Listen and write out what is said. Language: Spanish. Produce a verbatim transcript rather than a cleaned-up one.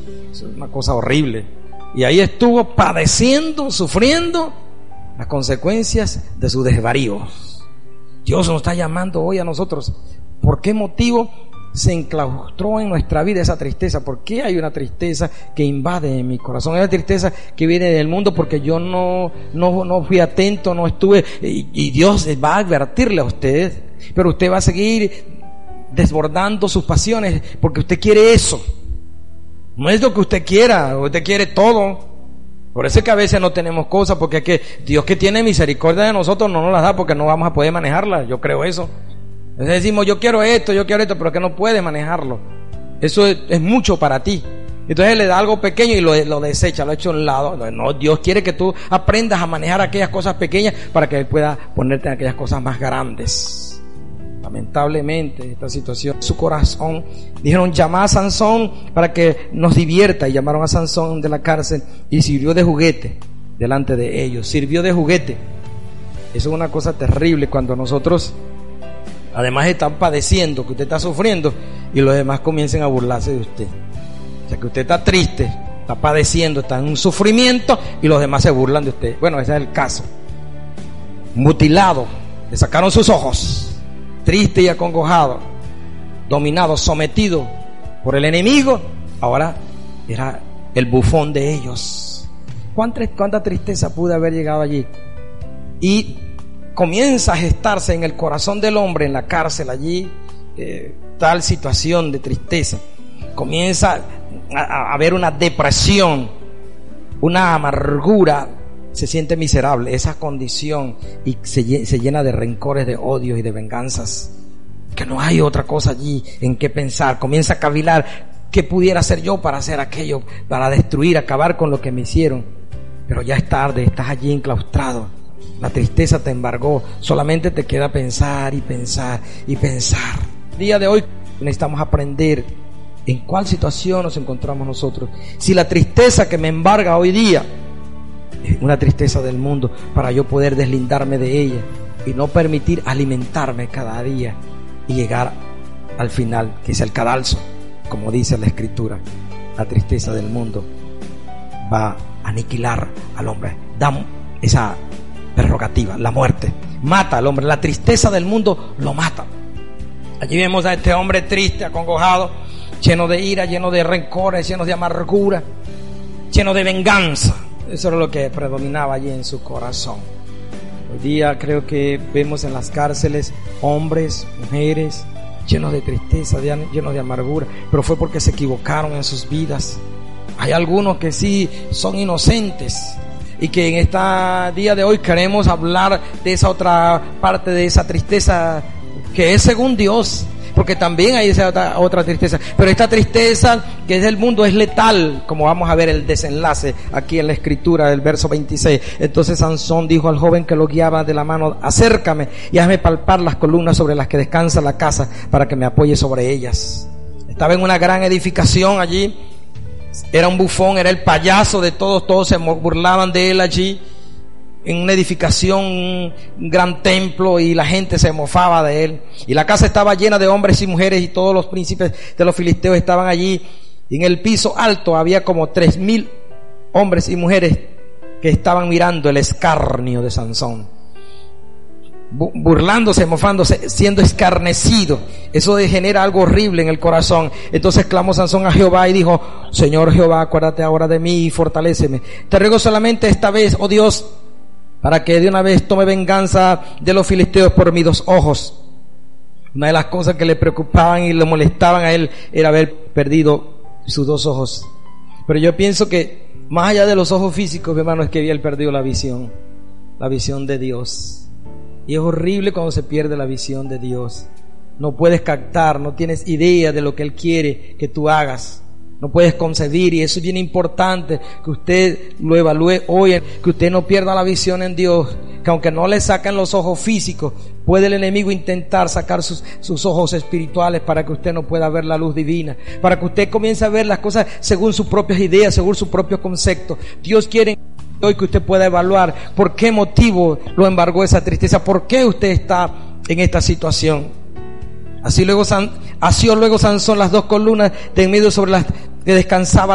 Es una cosa horrible. Y ahí estuvo padeciendo, sufriendo las consecuencias de sus desvaríos. Dios nos está llamando hoy a nosotros. ¿Por qué motivo se enclaustró en nuestra vida esa tristeza? ¿Por qué hay una tristeza que invade en mi corazón? Es la tristeza que viene del mundo porque yo no, no, no fui atento, no estuve, y, y Dios va a advertirle a usted, pero usted va a seguir desbordando sus pasiones porque usted quiere eso. No es lo que usted quiera, usted quiere todo. Por eso es que a veces no tenemos cosas, porque es que Dios, que tiene misericordia de nosotros, no nos las da porque no vamos a poder manejarlas. Yo creo eso. Entonces decimos, yo quiero esto, yo quiero esto, pero que no puede manejarlo. Eso es, es mucho para ti. Entonces le da algo pequeño y lo, lo desecha, lo echa a un lado. No, Dios quiere que tú aprendas a manejar aquellas cosas pequeñas para que Él pueda ponerte en aquellas cosas más grandes. Lamentablemente esta situación, su corazón, dijeron, llama a Sansón para que nos divierta, y llamaron a Sansón de la cárcel y sirvió de juguete delante de ellos. Sirvió de juguete. Eso es una cosa terrible cuando nosotros además están padeciendo, que usted está sufriendo y los demás comiencen a burlarse de usted. O sea, que usted está triste, está padeciendo, está en un sufrimiento y los demás se burlan de usted. Bueno, ese es el caso. Mutilado, le sacaron sus ojos, triste y acongojado, dominado, sometido por el enemigo. Ahora era el bufón de ellos. ¿Cuánta, cuánta tristeza pudo haber llegado allí? Y comienza a gestarse en el corazón del hombre, en la cárcel allí, eh, tal situación de tristeza. Comienza a, a haber una depresión, una amargura. Se siente miserable esa condición y se, se llena de rencores, de odios y de venganzas, que no hay otra cosa allí en qué pensar. Comienza a cavilar, ¿qué pudiera hacer yo para hacer aquello, para destruir, acabar con lo que me hicieron? Pero ya es tarde, estás allí enclaustrado, la tristeza te embargó, solamente te queda pensar y pensar y pensar. El día de hoy necesitamos aprender en cuál situación nos encontramos nosotros. Si la tristeza que me embarga hoy día una tristeza del mundo, para yo poder deslindarme de ella y no permitir alimentarme cada día y llegar al final, que es el cadalso, como dice la Escritura. La tristeza del mundo va a aniquilar al hombre, da esa prerrogativa, la muerte, mata al hombre. La tristeza del mundo lo mata. Allí vemos a este hombre triste, acongojado, lleno de ira, lleno de rencores, lleno de amargura, lleno de venganza. Eso era lo que predominaba allí en su corazón. Hoy día creo que vemos en las cárceles hombres, mujeres llenos de tristeza, llenos de amargura, pero fue porque se equivocaron en sus vidas. Hay algunos que sí son inocentes y que en este día de hoy queremos hablar de esa otra parte de esa tristeza que es según Dios, porque también hay esa otra, otra tristeza, pero esta tristeza que es del mundo es letal, como vamos a ver el desenlace aquí en la Escritura del verso veintiséis. Entonces Sansón dijo al joven que lo guiaba de la mano, acércame y hazme palpar las columnas sobre las que descansa la casa, para que me apoye sobre ellas. Estaba en una gran edificación allí, era un bufón, era el payaso de todos, todos se burlaban de él allí, en una edificación, un gran templo, y la gente se mofaba de él. Y la casa estaba llena de hombres y mujeres, y todos los príncipes de los filisteos estaban allí. Y en el piso alto había como tres mil hombres y mujeres que estaban mirando el escarnio de Sansón, burlándose, mofándose, siendo escarnecido. Eso genera algo horrible en el corazón. Entonces clamó Sansón a Jehová y dijo: Señor Jehová, acuérdate ahora de mí y fortaléceme. Te ruego solamente esta vez, oh Dios, para que de una vez tome venganza de los filisteos por mis dos ojos. Una de las cosas que le preocupaban y le molestaban a él era haber perdido sus dos ojos. Pero yo pienso que más allá de los ojos físicos, mi hermano, es que había él perdido la visión, la visión de Dios. Y es horrible cuando se pierde la visión de Dios. No puedes captar, no tienes idea de lo que Él quiere que tú hagas. No puedes concebir, y eso es bien importante que usted lo evalúe hoy, que usted no pierda la visión en Dios, que aunque no le saquen los ojos físicos, puede el enemigo intentar sacar sus, sus ojos espirituales para que usted no pueda ver la luz divina, para que usted comience a ver las cosas según sus propias ideas, según su propio concepto. Dios quiere hoy que usted pueda evaluar por qué motivo lo embargó esa tristeza, por qué usted está en esta situación. Así luego, asió luego Sansón las dos columnas de en medio sobre las que descansaba